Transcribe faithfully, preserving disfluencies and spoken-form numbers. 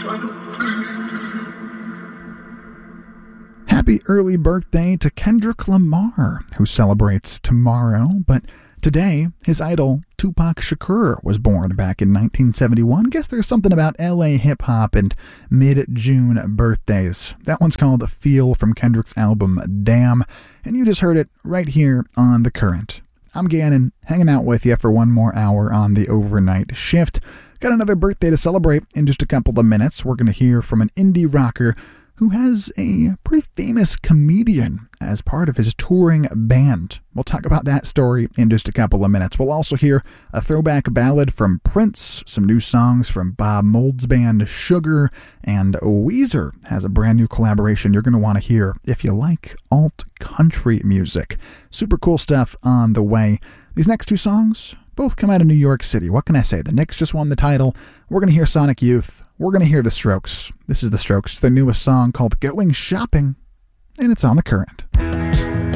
Happy early birthday to Kendrick Lamar, who celebrates tomorrow, but today, his idol, Tupac Shakur, was born back in nineteen seventy-one. Guess there's something about L A hip-hop and mid-June birthdays. That one's called The Feel from Kendrick's album Damn, and you just heard it right here on The Current. I'm Gannon, hanging out with you for one more hour on the overnight shift. Got another birthday to celebrate in just a couple of minutes. We're going to hear from an indie rocker who has a pretty famous comedian as part of his touring band. We'll talk about that story in just a couple of minutes. We'll also hear a throwback ballad from Prince, some new songs from Bob Mould's band Sugar, and Weezer has a brand new collaboration you're going to want to hear if you like alt-country music. Super cool stuff on the way. These next two songs both come out of New York City. What can I say? The Knicks just won the title. We're going to hear Sonic Youth. We're going to hear The Strokes. This is The Strokes, their newest song called Going Shopping, and it's on The Current.